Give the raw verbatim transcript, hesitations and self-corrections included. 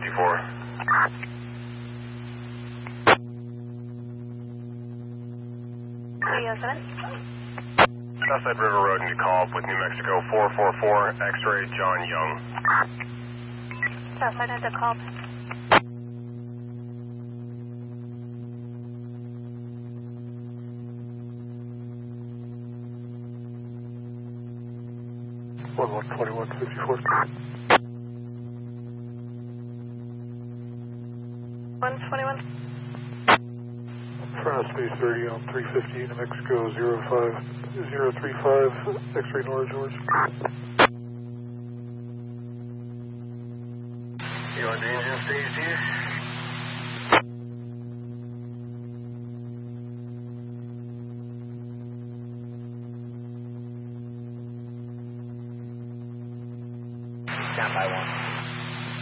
fifty-four. three oh seven. Southside River Road into call with New Mexico four four four, X-ray John Young. Southside into call. one one twenty-one fifty-four. one twenty-one. Front of space thirty on three fifty, New Mexico zero five zero three five, X-ray Nora George. You want the engine stage here? Stand by one.